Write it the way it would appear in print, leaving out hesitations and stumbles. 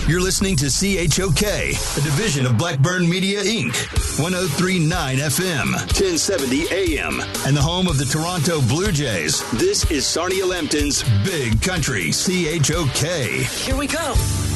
You're listening to CHOK, a division of Blackburn Media, Inc., 103.9 FM, 1070 AM, and the home of the Toronto Blue Jays. This is Sarnia Lambton's Big Country CHOK. Here we go.